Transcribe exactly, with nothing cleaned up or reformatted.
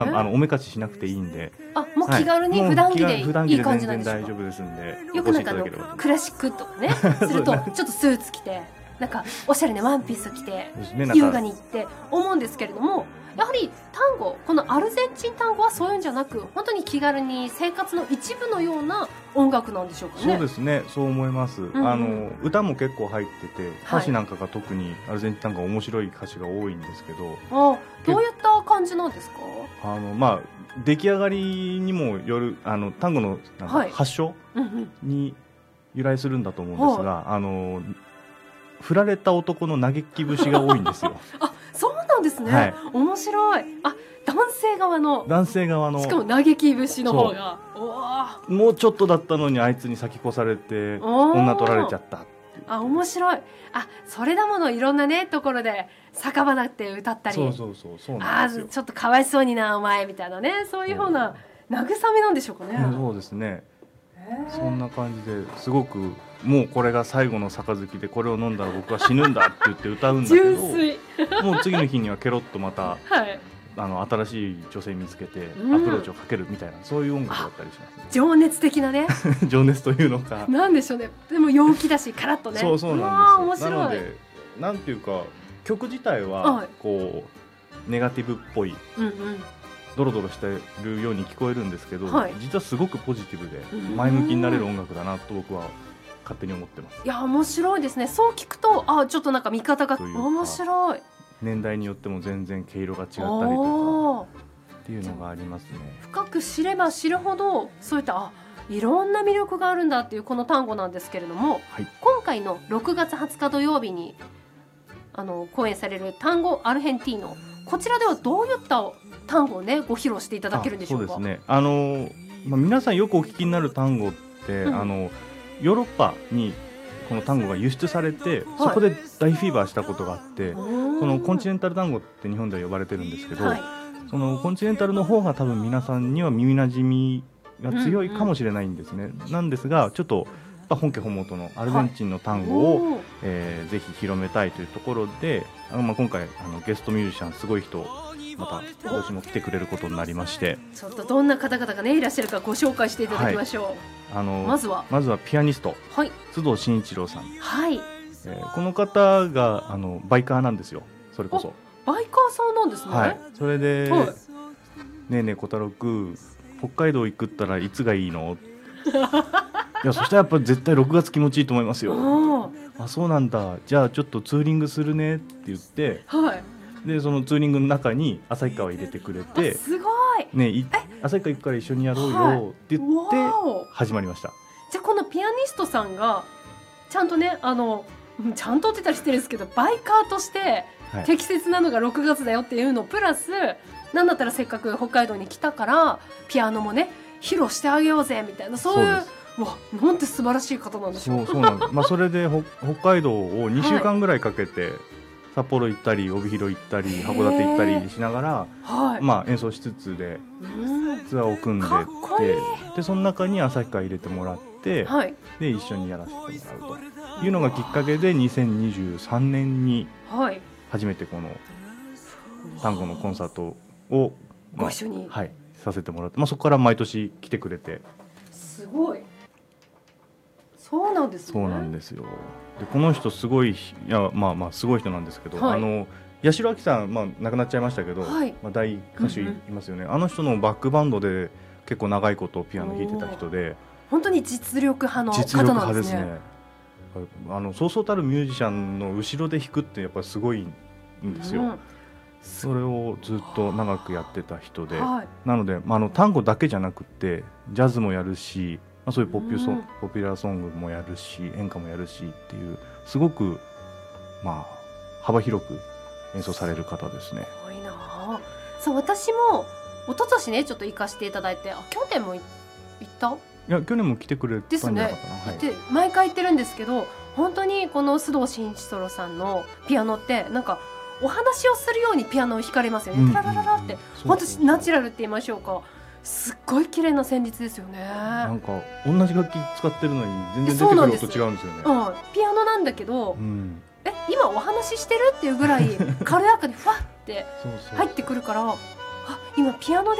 あのおめかししなくていいんで、 あ、もう気軽に普段着でいい感じなんでしょうか。 大丈夫ですんで、 よくなんかあのクラシックとかねするとちょっとスーツ着てなんかおしゃれなワンピース着て優雅に行って思うんですけれども、やはり単語、このアルゼンチン単語はそういうんじゃなく、本当に気軽に生活の一部のような音楽なんでしょうかね。 そうですね、そう思います、うんうん、あの歌も結構入ってて、歌詞なんかが特にアルゼンチン単語は面白い歌詞が多いんですけど、 あ、どういった感じなんですか？ あの、まあ、出来上がりにもよる、あの単語のなんか発祥に由来するんだと思うんですが、はい、あの振られた男の嘆き節が多いんですよ。 あ、そうなんですね、はい、面白い。あ、男性側の男性側の、 しかも嘆き節の方が、 おもうちょっとだったのにあいつに先越されて女取られちゃった。 あ、面白い。あ、それだもの、いろんなねところで酒場だって歌ったり、 そうそうそう、そうなんですよ。 あ、ちょっとかわいそうになお前みたいなね、そういうような慰めなんでしょうかね。 そうですね、そんな感じですごく、もうこれが最後の杯でこれを飲んだら僕は死ぬんだって言って歌うんだけどもう次の日にはケロッとまた、はい、あの新しい女性見つけてアプローチをかけるみたいな、うん、そういう音楽だったりしますね。 情熱的なね情熱というのかなんでしょうね。でも陽気だしカラッとね。 そうそうなんですよ。 面白い。 なのでなんていうか曲自体はこうネガティブっぽい、うんうん、ドロドロしてるように聞こえるんですけど、はい、実はすごくポジティブで前向きになれる音楽だなと僕は勝手に思ってます。 いや、面白いですね。そう聞くと、あ、ちょっとなんか見方が面白い。 年代によっても全然毛色が違ったりとかっていうのがありますね。 深く知れば知るほどそういった、あ、いろんな魅力があるんだっていうこの単語なんですけれども、はい、今回のろくがつはつか土曜日にあの公演される単語アルヘンティーノ、こちらではどういった単語をねご披露していただけるんでしょうか？ そうですね、あの、まあ、皆さんよくお聞きになる単語って、うん、あのヨーロッパにこの単語が輸出されて、はい、そこで大フィーバーしたことがあって、このコンチネンタル単語って日本では呼ばれてるんですけど、はい、そのコンチネンタルの方が多分皆さんには耳なじみが強いかもしれないんですね、うんうん、なんですがちょっと本家本元のアルゼンチンの単語を、はい、えー、ぜひ広めたいというところで、あの、まあ、今回あのゲストミュージシャンすごい人また今年も来てくれることになりまして、 ちょっとどんな方々がねいらっしゃるかご紹介していただきましょう。はい、 あのまずはまずはピアニスト、はい、須藤慎一郎さん、 はい、 えー、この方があのバイカーなんですよ。それこそバイカーさんなんですね。 はい、それで、はい、ねえねえ小太郎くん北海道行くったらいつがいいのいや、そしたらやっぱり絶対ろくがつ気持ちいいと思いますよ。あ、そうなんだ、じゃあちょっとツーリングするねって言って、はい、でそのツーリングの中に旭川入れてくれて、 すごい、 ね、い旭川行くから一緒にやろうよって言って始まりました。 じゃあこのピアニストさんがちゃんとね、あのちゃんとって言ったりしてるんですけど、バイカーとして適切なのがろくがつだよっていうのプラス、なんだったらせっかく北海道に来たからピアノもね披露してあげようぜみたいな、そういう、わ、なんて素晴らしい方なんでしょう。 そうそうなんです、まあ、それで北海道をにしゅうかんぐらいかけて、はい、札幌行ったり帯広行ったり函館行ったりしながら、はい、まあ、演奏しつつでツアーを組んでってでその中に旭川入れてもらって、はい、で一緒にやらせてもらうというのがきっかけでにせんにじゅうさんねんに初めてこの単語のコンサートを、 まあ、ご一緒に、 はい、させてもらって、まあ、そこから毎年来てくれて。 すごい、そうなんですね。 そうなんですよ。でこの人すごい、いや、まあまあすごい人なんですけど、はい、あの八代亜紀さん、まあ、亡くなっちゃいましたけど、はい、まあ、大歌手いますよね、うんうん、あの人のバックバンドで結構長いことピアノ弾いてた人で、 本当に実力派の方なんですね。実力派ですね。 あのそうそうたるミュージシャンの後ろで弾くってやっぱりすごいんですよ、うん、それをずっと長くやってた人で、はい、なので、まあ、あの単語だけじゃなくってジャズもやるし、まあ、そういうポピュソ、うん、ポピュラーソングもやるし演歌もやるしっていうすごく、まあ、幅広く演奏される方ですね。 すごいな。そう、私も一昨年ねちょっと行かせていただいて、あ、去年も行った？ いや、去年も来てくれたんじゃなかったな、 はい、で毎回行ってるんですけど、本当にこの須藤慎一郎さんのピアノってなんかお話をするようにピアノを弾かれますよね、うん、タラララって、本当ナチュラルって言いましょうか、すっごい綺麗な旋律ですよね。 なんか同じ楽器使ってるのに全然出てくる音違うんですよね。 うん、ピアノなんだけど、うん、え、今お話ししてるっていうぐらい軽やかにふわって入ってくるから、あ、 今ピアノで